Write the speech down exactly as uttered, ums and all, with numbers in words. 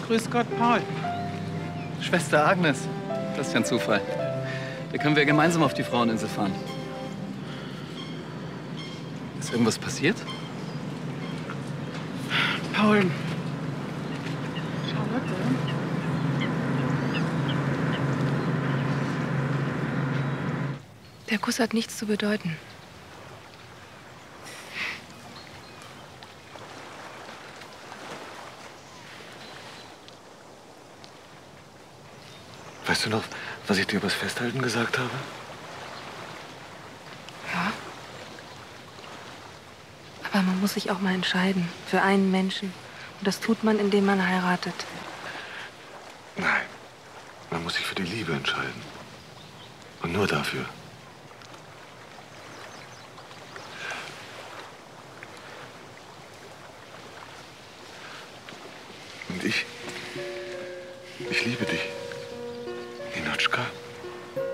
Grüß Gott, Paul. Schwester Agnes. Das ist ja ein Zufall. Da können wir gemeinsam auf die Fraueninsel fahren. Ist irgendwas passiert? Paul. Der Kuss hat nichts zu bedeuten. Weißt du noch, was ich dir übers Festhalten gesagt habe? Ja. Aber man muss sich auch mal entscheiden. Für einen Menschen. Und das tut man, indem man heiratet. Nein. Man muss sich für die Liebe entscheiden. Und nur dafür. Und ich... Ich liebe dich. Ninotchka.